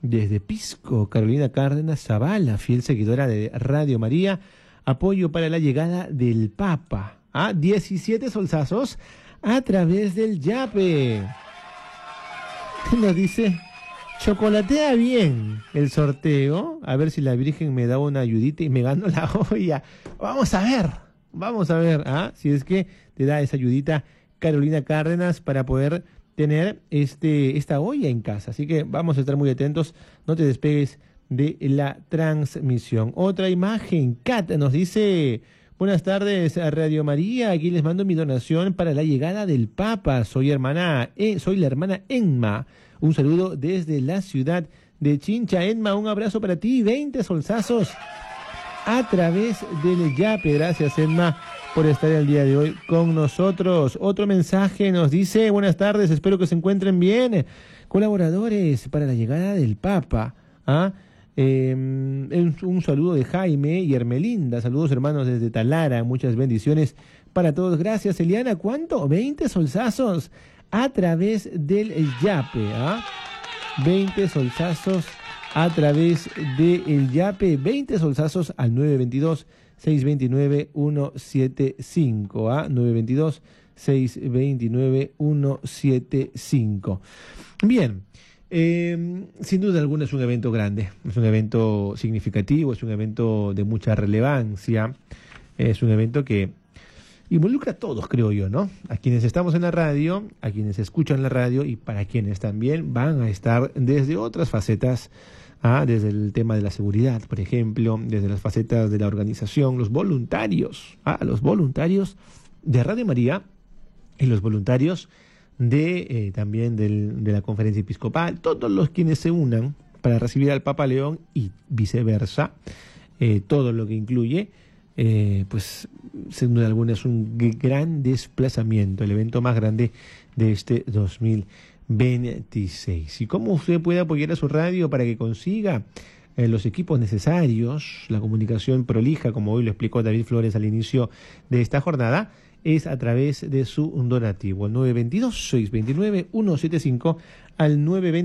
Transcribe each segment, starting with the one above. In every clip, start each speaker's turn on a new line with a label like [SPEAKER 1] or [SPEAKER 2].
[SPEAKER 1] desde Pisco, Carolina Cárdenas Zavala, fiel seguidora de Radio María. Apoyo para la llegada del Papa. 17 solsazos a través del Yape. Nos dice, chocolatea bien el sorteo. A ver si la Virgen me da una ayudita y me gano la olla. Vamos a ver, si es que te da esa ayudita Carolina Cárdenas para poder tener esta olla en casa. Así que vamos a estar muy atentos, no te despegues de la transmisión. Otra imagen, Kat nos dice, buenas tardes a Radio María, aquí les mando mi donación para la llegada del Papa. Soy la hermana Enma. Un saludo desde la ciudad de Chincha. Enma, un abrazo para ti, 20 solsazos a través del Yape. Gracias, Enma, por estar el día de hoy con nosotros. Otro mensaje nos dice, buenas tardes, espero que se encuentren bien. Colaboradores para la llegada del Papa. Un saludo de Jaime y Hermelinda. Saludos, hermanos, desde Talara. Muchas bendiciones para todos. Gracias, Eliana. ¿Cuánto? 20 solsazos a través del Yape. 20 solsazos a través del Yape. 20 solsazos al 922-629-175. 922-629-175. Bien. Sin duda alguna es un evento grande, es un evento significativo, es un evento de mucha relevancia, es un evento que involucra a todos, creo yo, ¿no? A quienes estamos en la radio, a quienes escuchan la radio y para quienes también van a estar desde otras facetas, desde el tema de la seguridad, por ejemplo, desde las facetas de la organización, los voluntarios de Radio María y los voluntarios también de la conferencia episcopal, todos los quienes se unan para recibir al Papa León y viceversa, todo lo que incluye, pues sin duda alguna es un gran desplazamiento, el evento más grande de este 2026. ¿Y cómo usted puede apoyar a su radio para que consiga los equipos necesarios, la comunicación prolija, como hoy lo explicó David Flores al inicio de esta jornada? Es a través de su donativo, al 922-629-175, al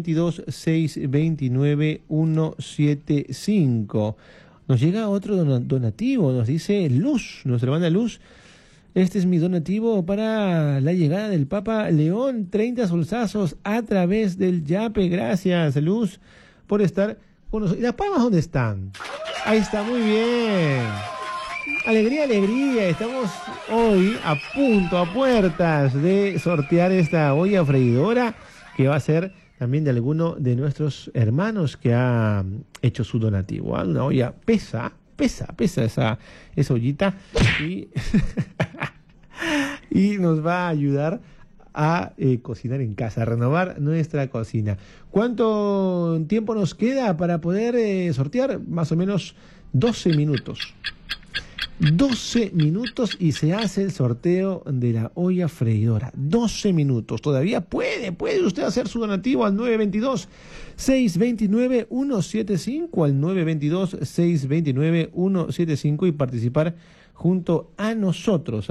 [SPEAKER 1] 922-629-175. Nos llega otro donativo, nos dice Luz, nuestra hermana Luz. Este es mi donativo para la llegada del Papa León, 30 solsazos a través del Yape. Gracias, Luz, por estar con nosotros. ¿Y las palmas dónde están? Ahí está, muy bien. Alegría, alegría, estamos hoy a puertas de sortear esta olla freidora que va a ser también de alguno de nuestros hermanos que ha hecho su donativo. Una olla pesa esa ollita y nos va a ayudar a cocinar en casa, a renovar nuestra cocina. ¿Cuánto tiempo nos queda para poder sortear? Más o menos 12 minutos. 12 minutos y se hace el sorteo de la olla freidora. 12 minutos. Todavía puede usted hacer su donativo al 922-629-175, al 922-629-175 y participar junto a nosotros,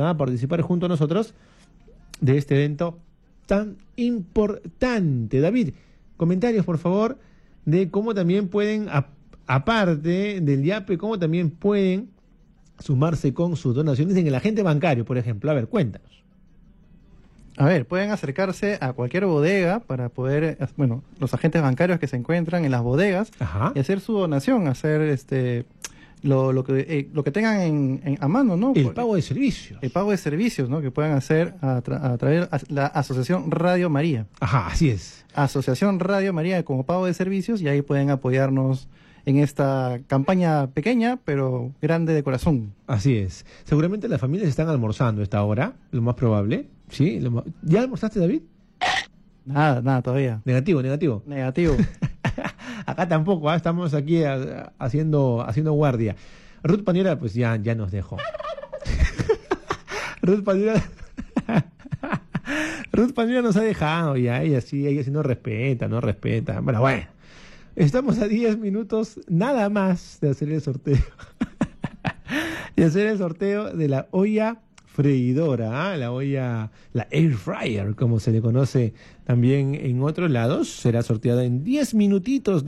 [SPEAKER 1] de este evento tan importante. David, comentarios, por favor, de cómo también pueden, aparte del Yape, cómo también pueden sumarse con sus donaciones en el agente bancario, por ejemplo. A ver, cuéntanos.
[SPEAKER 2] A ver, pueden acercarse a cualquier bodega para poder, los agentes bancarios que se encuentran en las bodegas, y hacer su donación, hacer lo que tengan a mano, ¿no?
[SPEAKER 1] El pago de servicios.
[SPEAKER 2] El pago de servicios, ¿no? Que puedan hacer a través de la Asociación Radio María.
[SPEAKER 1] Así es.
[SPEAKER 2] Asociación Radio María como pago de servicios, y ahí pueden apoyarnos en esta campaña pequeña, pero grande de corazón.
[SPEAKER 1] Así es. Seguramente las familias están almorzando a esta hora, lo más probable. ¿Sí? ¿Ya almorzaste, David?
[SPEAKER 2] Nada todavía.
[SPEAKER 1] Negativo. Acá tampoco, estamos aquí haciendo guardia. Ruth Paniera, pues ya nos dejó. Ruth Paniera nos ha dejado ya, ella sí no respeta. Bueno, estamos a 10 minutos nada más de hacer el sorteo. De la olla freidora, la air fryer, como se le conoce también en otros lados. Será sorteada en 10 minutitos.